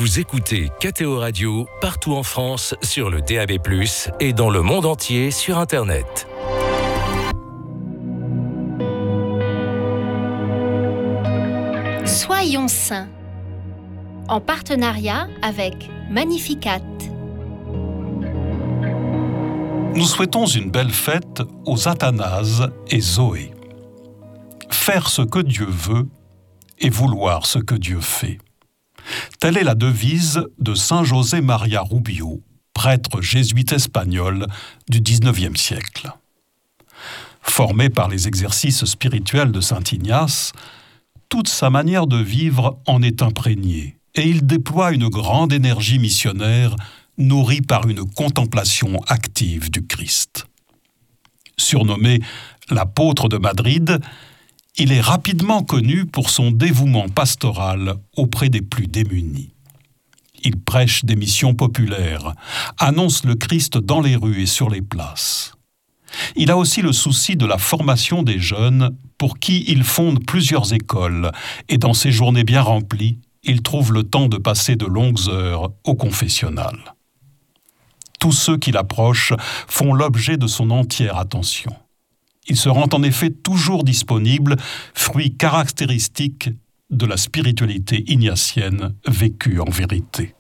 Vous écoutez KTO Radio partout en France sur le DAB+, et dans le monde entier sur Internet. Soyons saints, en partenariat avec Magnificat. Nous souhaitons une belle fête aux Athanase et Zoé. Faire ce que Dieu veut et vouloir ce que Dieu fait. Telle est la devise de Saint José Maria Rubio, prêtre jésuite espagnol du XIXe siècle. Formé par les exercices spirituels de saint Ignace, toute sa manière de vivre en est imprégnée et il déploie une grande énergie missionnaire nourrie par une contemplation active du Christ. Surnommé l'apôtre de Madrid, il est rapidement connu pour son dévouement pastoral auprès des plus démunis. Il prêche des missions populaires, annonce le Christ dans les rues et sur les places. Il a aussi le souci de la formation des jeunes pour qui il fonde plusieurs écoles et dans ses journées bien remplies, il trouve le temps de passer de longues heures au confessionnal. Tous ceux qui l'approchent font l'objet de son entière attention. Il se rend en effet toujours disponible, fruit caractéristique de la spiritualité ignatienne vécue en vérité.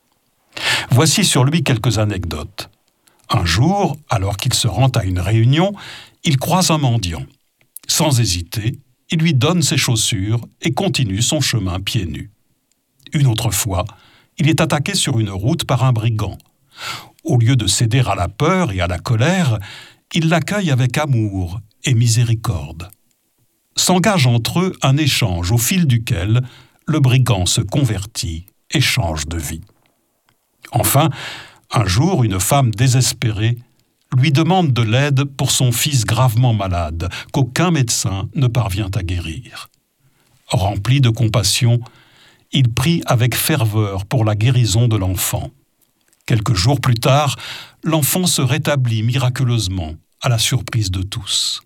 Voici sur lui quelques anecdotes. Un jour, alors qu'il se rend à une réunion, il croise un mendiant. Sans hésiter, il lui donne ses chaussures et continue son chemin pieds nus. Une autre fois, il est attaqué sur une route par un brigand. Au lieu de céder à la peur et à la colère, il l'accueille avec amour et miséricorde. S'engage entre eux un échange au fil duquel le brigand se convertit et change de vie. Enfin, un jour, une femme désespérée lui demande de l'aide pour son fils gravement malade, qu'aucun médecin ne parvient à guérir. Rempli de compassion, il prie avec ferveur pour la guérison de l'enfant. Quelques jours plus tard, l'enfant se rétablit miraculeusement, à la surprise de tous.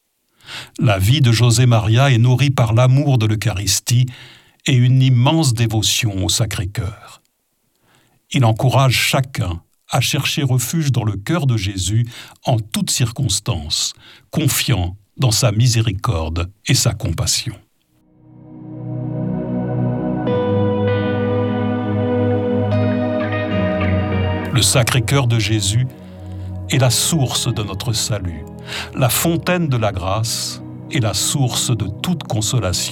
La vie de José Maria est nourrie par l'amour de l'Eucharistie et une immense dévotion au Sacré-Cœur. Il encourage chacun à chercher refuge dans le cœur de Jésus en toutes circonstances, confiant dans sa miséricorde et sa compassion. Le Sacré-Cœur de Jésus est la source de notre salut, la fontaine de la grâce et la source de toute consolation.